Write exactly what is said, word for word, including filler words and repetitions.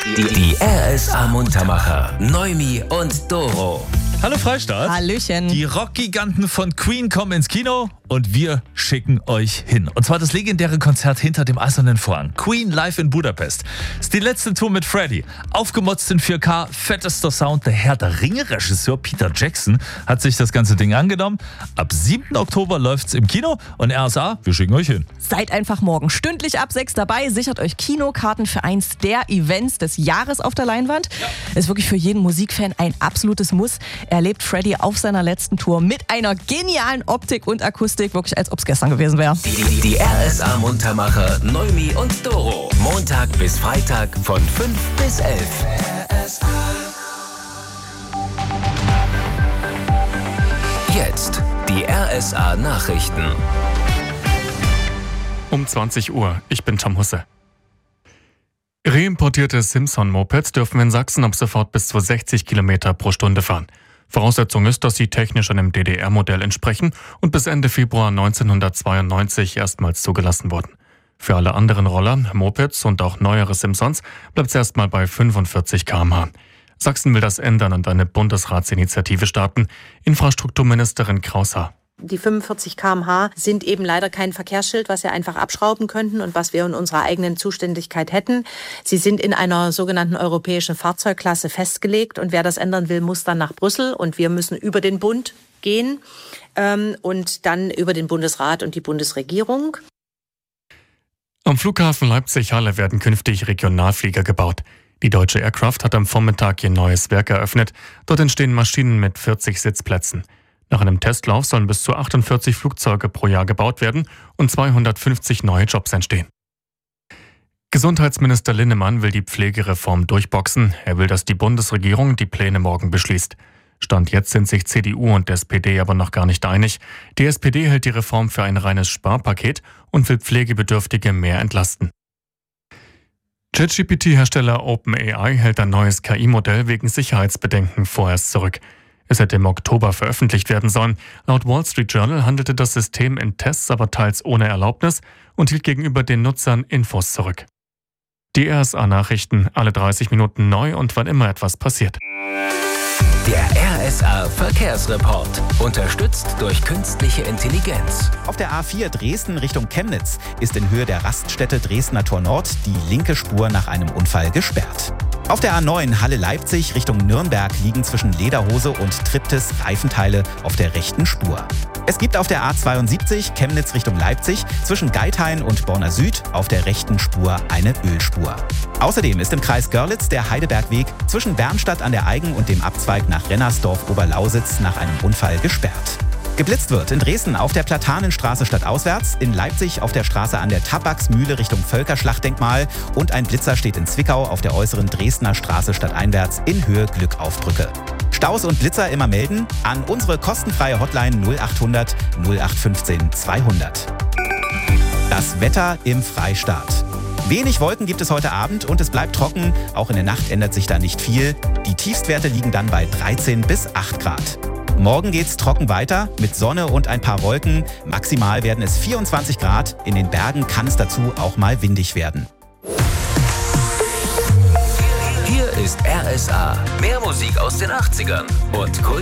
Die R S A Muntermacher, Noemi und Doro. Hallo Freistadt. Hallöchen. Die Rockgiganten von Queen kommen ins Kino und wir schicken euch hin. Und zwar das legendäre Konzert hinter dem Eisernen Vorhang. Queen live in Budapest. Ist die letzte Tour mit Freddie. Aufgemotzt in vier K, fettester Sound. Der Herr der Ringe-Regisseur Peter Jackson hat sich das ganze Ding angenommen. Ab siebten Oktober läuft's im Kino und R S A, wir schicken euch hin. Seid einfach morgen stündlich ab sechs dabei. Sichert euch Kinokarten für eins der Events des Jahres auf der Leinwand. Ja. Ist wirklich für jeden Musikfan ein absolutes Muss. Erlebt Freddie auf seiner letzten Tour mit einer genialen Optik und Akustik, wirklich als ob es gestern gewesen wäre. Die, die, die R S A Muntermacher, Noemi und Doro. Montag bis Freitag von fünf bis elf. R S A. Jetzt die R S A Nachrichten. Um zwanzig Uhr, ich bin Tom Husse. Reimportierte Simpson-Mopeds dürfen in Sachsen ab sofort bis zu sechzig Kilometer pro Stunde fahren. Voraussetzung ist, dass sie technisch einem D D R-Modell entsprechen und bis Ende Februar neunzehnhundertzweiundneunzig erstmals zugelassen wurden. Für alle anderen Roller, Mopeds und auch neuere Simpsons bleibt es erstmal bei fünfundvierzig Kilometer pro Stunde. Sachsen will das ändern und eine Bundesratsinitiative starten. Infrastrukturministerin Kraushaar. Die fünfundvierzig Kilometer pro Stunde sind eben leider kein Verkehrsschild, was wir einfach abschrauben könnten und was wir in unserer eigenen Zuständigkeit hätten. Sie sind in einer sogenannten europäischen Fahrzeugklasse festgelegt und wer das ändern will, muss dann nach Brüssel und wir müssen über den Bund gehen ähm, und dann über den Bundesrat und die Bundesregierung. Am Flughafen Leipzig-Halle werden künftig Regionalflieger gebaut. Die Deutsche Aircraft hat am Vormittag ihr neues Werk eröffnet. Dort entstehen Maschinen mit vierzig Sitzplätzen. Nach einem Testlauf sollen bis zu achtundvierzig Flugzeuge pro Jahr gebaut werden und zweihundertfünfzig neue Jobs entstehen. Gesundheitsminister Linnemann will die Pflegereform durchboxen. Er will, dass die Bundesregierung die Pläne morgen beschließt. Stand jetzt sind sich C D U und S P D aber noch gar nicht einig. Die S P D hält die Reform für ein reines Sparpaket und will Pflegebedürftige mehr entlasten. ChatGPT-Hersteller OpenAI hält ein neues K I-Modell wegen Sicherheitsbedenken vorerst zurück. Es hätte im Oktober veröffentlicht werden sollen. Laut Wall Street Journal handelte das System in Tests aber teils ohne Erlaubnis und hielt gegenüber den Nutzern Infos zurück. Die R S A-Nachrichten alle dreißig Minuten neu und wann immer etwas passiert. Der R S A Verkehrsreport. Unterstützt durch künstliche Intelligenz. Auf der A vier Dresden Richtung Chemnitz ist in Höhe der Raststätte Dresdner Tor Nord die linke Spur nach einem Unfall gesperrt. Auf der A neun Halle-Leipzig Richtung Nürnberg liegen zwischen Lederhose und Triptis Reifenteile auf der rechten Spur. Es gibt auf der A zweiundsiebzig Chemnitz Richtung Leipzig zwischen Geithain und Borna Süd auf der rechten Spur eine Ölspur. Außerdem ist im Kreis Görlitz der Heidebergweg zwischen Bernstadt an der Eigen und dem Abzweig nach Rennersdorf-Oberlausitz nach einem Unfall gesperrt. Geblitzt wird in Dresden auf der Platanenstraße stadtauswärts, in Leipzig auf der Straße an der Tabaksmühle Richtung Völkerschlachtdenkmal und ein Blitzer steht in Zwickau auf der äußeren Dresdner Straße stadteinwärts in Höhe Glückaufbrücke. Staus und Blitzer immer melden an unsere kostenfreie Hotline null achthundert null acht fünfzehn zweihundert. Das Wetter im Freistaat. Wenig Wolken gibt es heute Abend und es bleibt trocken. Auch in der Nacht ändert sich da nicht viel. Die Tiefstwerte liegen dann bei dreizehn bis acht Grad. Morgen geht's trocken weiter mit Sonne und ein paar Wolken. Maximal werden es vierundzwanzig Grad. In den Bergen kann es dazu auch mal windig werden. Hier ist R S A. Mehr Musik aus den achtzigern und Kult.